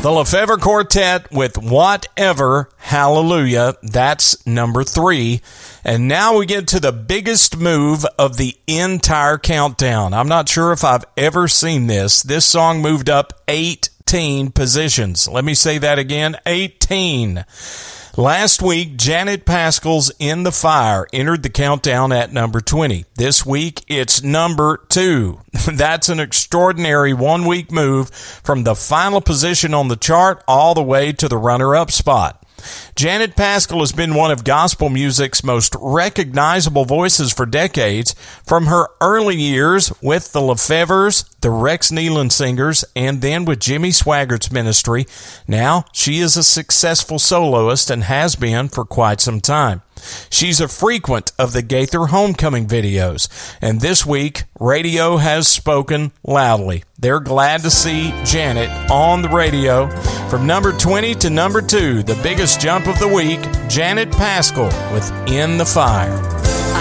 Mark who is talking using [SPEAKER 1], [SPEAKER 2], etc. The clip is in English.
[SPEAKER 1] The Lefevre Quartet with Whatever, Hallelujah. That's number 3. And now we get to the biggest move of the entire countdown. I'm not sure if I've ever seen this. This song moved up 18 positions. Let me say that again, 18. Last week, Janet Paschal's In the Fire entered the countdown at number 20. This week, it's number 2. That's an extraordinary one-week move from the final position on the chart all the way to the runner-up spot. Janet Paschal has been one of gospel music's most recognizable voices for decades, from her early years with the Lefevres, the Rex Nealon Singers, and then with Jimmy Swaggart's ministry. Now, she is a successful soloist and has been for quite some time. She's a frequent of the Gaither Homecoming videos, and this week, radio has spoken loudly. They're glad to see Janet on the radio. From number 20 to number 2, the biggest jump of the week, Janet Paschal with In the Fire.